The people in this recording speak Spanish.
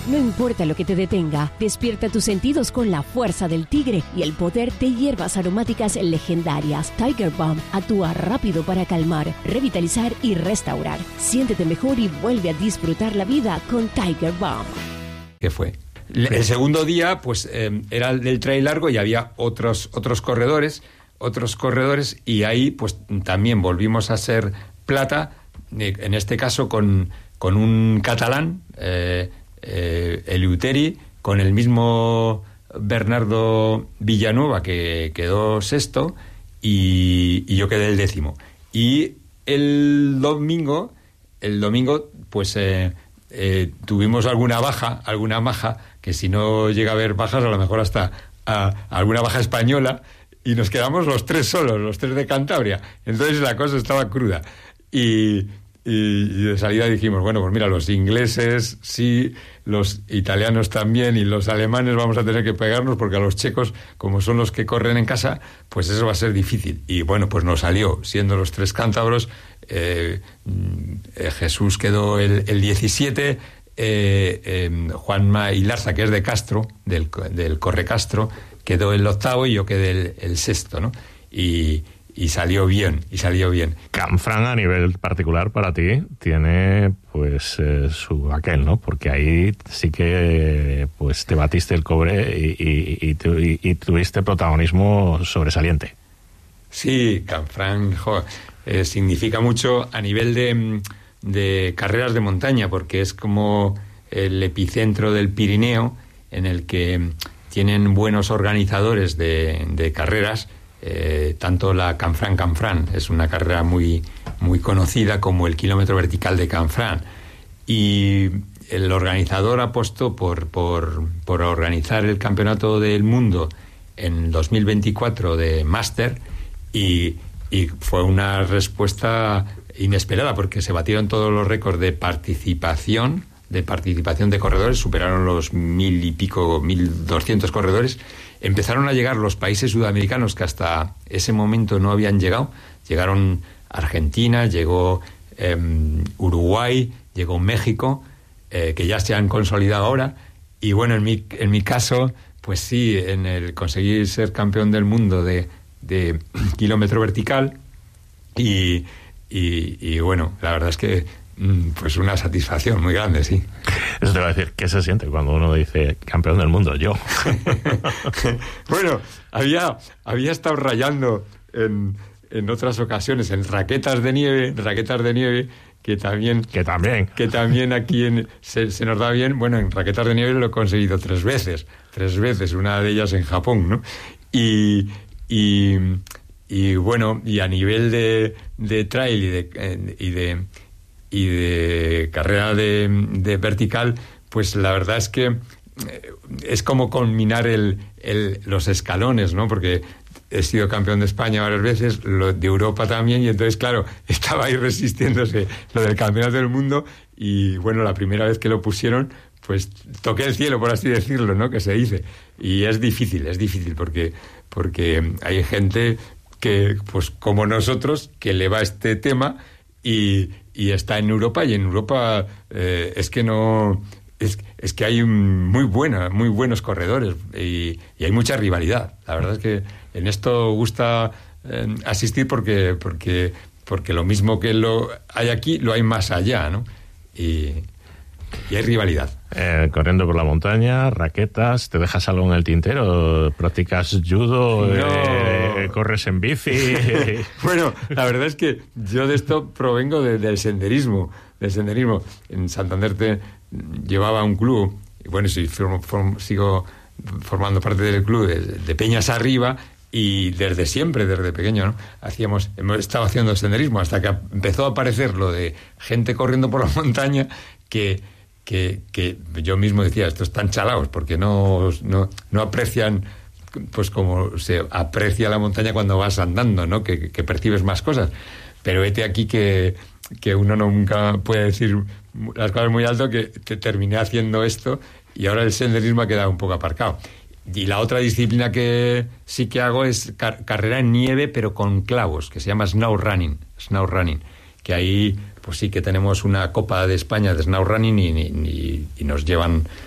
No importa lo que te detenga, despierta tus sentidos con la fuerza del tigre y el poder de hierbas aromáticas legendarias. Tiger Balm actúa rápido para calmar, revitalizar y restaurar. Siéntete mejor y vuelve a disfrutar la vida con Tiger Balm. ¿Qué fue? El segundo día, pues era el del trail largo y había otros corredores, y ahí pues también volvimos a ser plata, en este caso con un catalán, Eleuteri, con el mismo Bernardo Villanueva, que quedó sexto, y yo quedé el 10º. Y el domingo pues tuvimos alguna maja, que si no llega a haber bajas, a lo mejor hasta alguna baja española, y nos quedamos los tres solos, los tres de Cantabria. Entonces la cosa estaba cruda. Y de salida dijimos, bueno, pues mira, los ingleses sí, los italianos también, y los alemanes vamos a tener que pegarnos, porque a los checos, como son los que corren en casa, pues eso va a ser difícil. Y bueno, pues nos salió, siendo los tres cántabros. Jesús quedó el 17, Juanma Ilarza, que es de Castro, del Corre Castro, quedó el 8º y yo quedé el 6º, ¿no? Y salió bien. Canfranc, a nivel particular para ti, tiene pues su aquel, ¿no? Porque ahí sí que pues te batiste el cobre y tuviste protagonismo sobresaliente. Sí, Canfranc, significa mucho a nivel de carreras de montaña, porque es como el epicentro del Pirineo, en el que tienen buenos organizadores de carreras. Tanto la Canfranc es una carrera muy, muy conocida, como el kilómetro vertical de Canfranc, y el organizador apostó por organizar el campeonato del mundo en 2024 de Máster, y fue una respuesta inesperada, porque se batieron todos los récords de participación de corredores, superaron los 1.000 y pico, 1.200 corredores. Empezaron a llegar los países sudamericanos que hasta ese momento no habían llegado. Llegaron Argentina, llegó Uruguay, llegó México, que ya se han consolidado ahora. Y bueno, en mi caso, pues sí, en el conseguir ser campeón del mundo de kilómetro vertical, y bueno, la verdad es que pues una satisfacción muy grande, sí. Eso te va a decir, ¿qué se siente cuando uno dice campeón del mundo? Yo. Bueno, había estado rayando en otras ocasiones en raquetas de nieve, que también aquí se nos da bien. Bueno, en raquetas de nieve lo he conseguido tres veces, una de ellas en Japón, ¿no? Y bueno, y a nivel de trail y de carrera de vertical, pues la verdad es que es como culminar los escalones, ¿no? Porque he sido campeón de España varias veces, de Europa también, y entonces, claro, estaba ahí resistiéndose lo del campeonato del mundo, y bueno, la primera vez que lo pusieron, pues toqué el cielo, por así decirlo, ¿no? Que se dice. Y es difícil, porque hay gente que, pues como nosotros, que le va este tema y está en Europa, y en Europa es que no... Es que hay muy buenos corredores, y hay mucha rivalidad. La verdad es que en esto gusta asistir porque lo mismo que lo hay aquí, lo hay más allá, ¿no? Y hay rivalidad. Corriendo por la montaña, raquetas, ¿te dejas algo en el tintero? ¿Practicas judo? No. ¿Corres en bici? Bueno, la verdad es que yo de esto provengo del senderismo. En Santander llevaba un club, y bueno, sigo formando parte del club de Peñas Arriba, y desde siempre, desde pequeño, ¿no? Hemos estado haciendo senderismo hasta que empezó a aparecer lo de gente corriendo por la montaña, que yo mismo decía, estos están chalaos, porque no aprecian pues como se aprecia la montaña cuando vas andando, ¿no? Que percibes más cosas. Pero vete aquí que uno nunca puede decir las cosas muy alto, que terminé haciendo esto, y ahora el senderismo ha quedado un poco aparcado. Y la otra disciplina que sí que hago es carrera en nieve, pero con clavos, que se llama snow running, que ahí pues sí que tenemos una Copa de España de snow running, y nos llevan